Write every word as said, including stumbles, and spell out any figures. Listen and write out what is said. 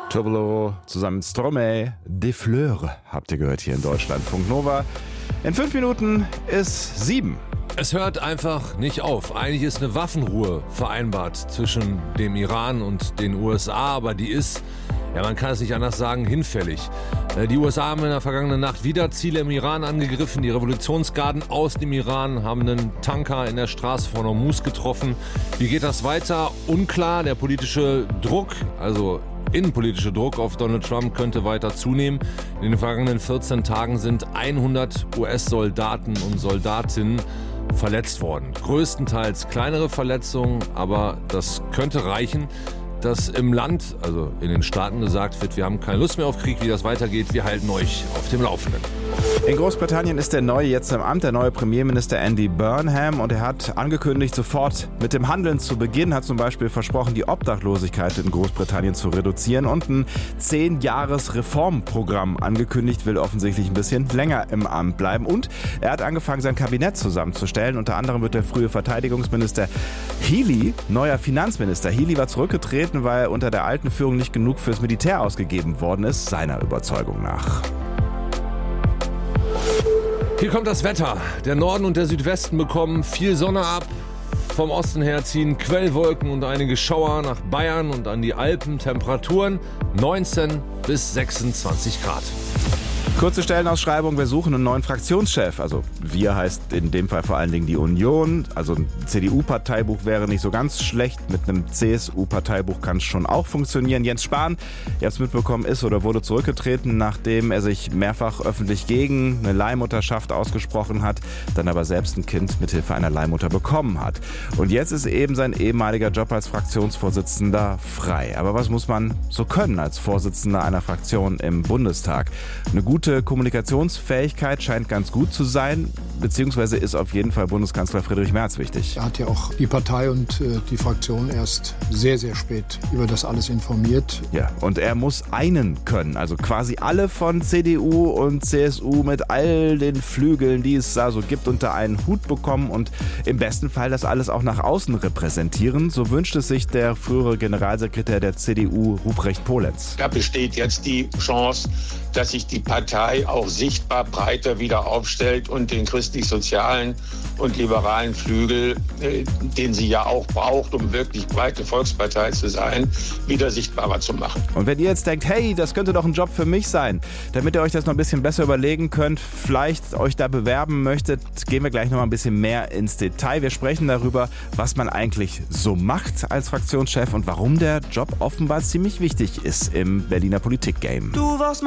Turbolo zusammen mit Stromae, Des Fleurs, habt ihr gehört hier in Deutschland. Funk Nova. In fünf Minuten ist sieben. Es hört einfach nicht auf. Eigentlich ist eine Waffenruhe vereinbart zwischen dem Iran und den U S A, aber die ist, ja, man kann es nicht anders sagen, hinfällig. Die U S A haben in der vergangenen Nacht wieder Ziele im Iran angegriffen. Die Revolutionsgarden aus dem Iran haben einen Tanker in der Straße von Hormuz getroffen. Wie geht das weiter? Unklar. Der politische Druck, also innenpolitische Druck auf Donald Trump, könnte weiter zunehmen. In den vergangenen vierzehn Tagen sind hundert U S-Soldaten und Soldatinnen verletzt worden. Größtenteils kleinere Verletzungen, aber das könnte reichen, dass im Land, also in den Staaten, gesagt wird, wir haben keine Lust mehr auf Krieg. Wie das weitergeht, wir halten euch auf dem Laufenden. In Großbritannien ist der Neue jetzt im Amt, der neue Premierminister Andy Burnham, und er hat angekündigt, sofort mit dem Handeln zu beginnen, hat zum Beispiel versprochen, die Obdachlosigkeit in Großbritannien zu reduzieren und ein zehn-Jahres-Reformprogramm angekündigt, will offensichtlich ein bisschen länger im Amt bleiben, und er hat angefangen, sein Kabinett zusammenzustellen. Unter anderem wird der frühe Verteidigungsminister Healey neuer Finanzminister. Healey war zurückgetreten, weil unter der alten Führung nicht genug fürs Militär ausgegeben worden ist, seiner Überzeugung nach. Hier kommt das Wetter. Der Norden und der Südwesten bekommen viel Sonne ab. Vom Osten her ziehen Quellwolken und einige Schauer nach Bayern und an die Alpen. Temperaturen neunzehn bis sechsundzwanzig Grad. Kurze Stellenausschreibung, wir suchen einen neuen Fraktionschef. Also wir heißt in dem Fall vor allen Dingen die Union. Also ein C D U-Parteibuch wäre nicht so ganz schlecht. Mit einem C S U-Parteibuch kann es schon auch funktionieren. Jens Spahn, ihr habt es mitbekommen, ist oder wurde zurückgetreten, nachdem er sich mehrfach öffentlich gegen eine Leihmutterschaft ausgesprochen hat, dann aber selbst ein Kind mithilfe einer Leihmutter bekommen hat. Und jetzt ist eben sein ehemaliger Job als Fraktionsvorsitzender frei. Aber was muss man so können als Vorsitzender einer Fraktion im Bundestag? Eine gute Kommunikationsfähigkeit scheint ganz gut zu sein, beziehungsweise ist auf jeden Fall Bundeskanzler Friedrich Merz wichtig. Er hat ja auch die Partei und äh, die Fraktion erst sehr, sehr spät über das alles informiert. Ja, und er muss einen können, also quasi alle von C D U und C S U mit all den Flügeln, die es da so gibt, unter einen Hut bekommen und im besten Fall das alles auch nach außen repräsentieren. So wünscht es sich der frühere Generalsekretär der C D U, Ruprecht Polenz. Da besteht jetzt die Chance, dass sich die Partei auch sichtbar breiter wieder aufstellt und den christlich-sozialen und liberalen Flügel, den sie ja auch braucht, um wirklich breite Volkspartei zu sein, wieder sichtbarer zu machen. Und wenn ihr jetzt denkt, hey, das könnte doch ein Job für mich sein, damit ihr euch das noch ein bisschen besser überlegen könnt, vielleicht euch da bewerben möchtet, gehen wir gleich noch mal ein bisschen mehr ins Detail. Wir sprechen darüber, was man eigentlich so macht als Fraktionschef und warum der Job offenbar ziemlich wichtig ist im Berliner Politikgame. Du warst